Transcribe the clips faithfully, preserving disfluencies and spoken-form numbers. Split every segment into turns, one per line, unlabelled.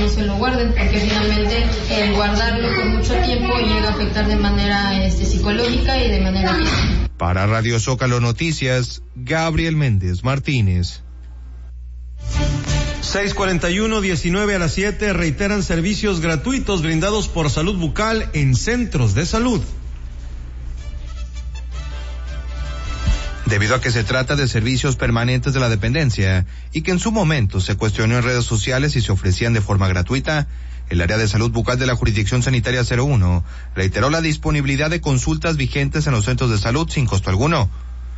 no se lo guarden, porque finalmente el guardarlo por mucho tiempo llega a afectar de manera este, psicológica y de manera física.
Para Radio Zócalo Noticias, Gabriel Méndez Martínez.
seis cuarenta y uno, diecinueve a las siete, reiteran servicios gratuitos brindados por Salud Bucal en centros de salud.
Debido a que se trata de servicios permanentes de la dependencia y que en su momento se cuestionó en redes sociales si se ofrecían de forma gratuita, el área de salud bucal de la Jurisdicción Sanitaria cero uno reiteró la disponibilidad de consultas vigentes en los centros de salud sin costo alguno.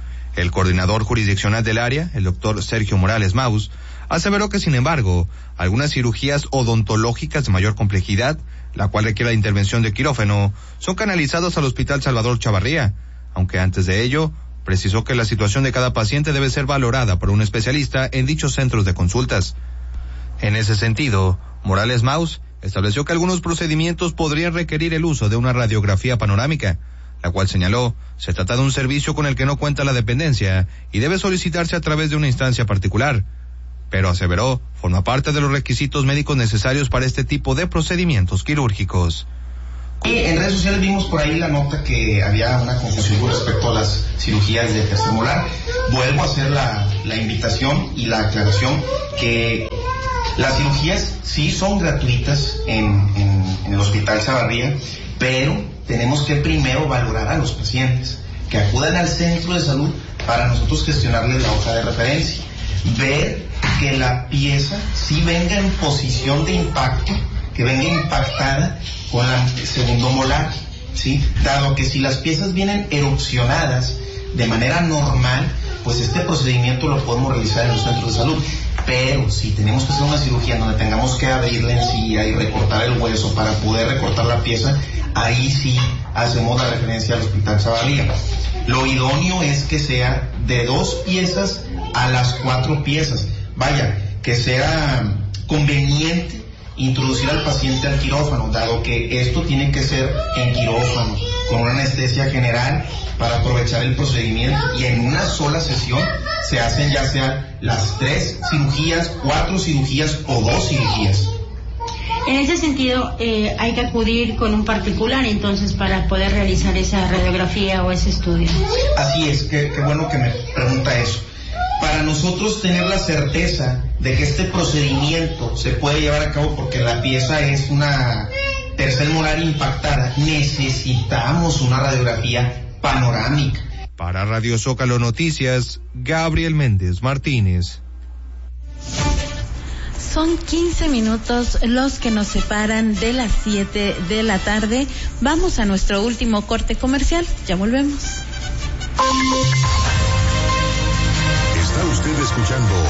El coordinador jurisdiccional del área, el doctor Sergio Morales Maus, aseveró que, sin embargo, algunas cirugías odontológicas de mayor complejidad, la cual requiere la intervención de quirófano, son canalizadas al Hospital Salvador Chavarría, aunque antes de ello precisó que la situación de cada paciente debe ser valorada por un especialista en dichos centros de consultas. En ese sentido, Morales Maus estableció que algunos procedimientos podrían requerir el uso de una radiografía panorámica, la cual señaló se trata de un servicio con el que no cuenta la dependencia y debe solicitarse a través de una instancia particular, pero aseveró forma parte de los requisitos médicos necesarios para este tipo de procedimientos quirúrgicos.
Y en redes sociales vimos por ahí la nota que había una confusión con respecto a las cirugías de tercer molar. Vuelvo a hacer la, la invitación y la aclaración que las cirugías sí son gratuitas en, en, en el Hospital Chavarría, pero tenemos que primero valorar a los pacientes que acudan al centro de salud para nosotros gestionarles la hoja de referencia, ver que la pieza sí venga en posición de impacto, que venga impactada con la segundo molar, ¿sí? Dado que si las piezas vienen erupcionadas de manera normal, pues este procedimiento lo podemos realizar en los centros de salud. Pero si tenemos que hacer una cirugía donde tengamos que abrir la encía y recortar el hueso para poder recortar la pieza, ahí sí hacemos la referencia al Hospital Chavarría. Lo idóneo es que sea de dos piezas a las cuatro piezas. Vaya, que sea conveniente introducir al paciente al quirófano, dado que esto tiene que ser en quirófano, con una anestesia general para aprovechar el procedimiento, y en una sola sesión se hacen ya sea las tres cirugías, cuatro cirugías o dos cirugías.
En ese sentido, eh, hay que acudir con un particular entonces para poder realizar esa radiografía o ese estudio.
Así es, qué, qué bueno que me pregunta eso. Para nosotros tener la certeza de que este procedimiento se puede llevar a cabo porque la pieza es una tercer molar impactada, necesitamos una radiografía panorámica.
Para Radio Zócalo Noticias, Gabriel Méndez Martínez.
Son quince minutos los que nos separan de las siete de la tarde. Vamos a nuestro último corte comercial. Ya volvemos.
Está usted escuchando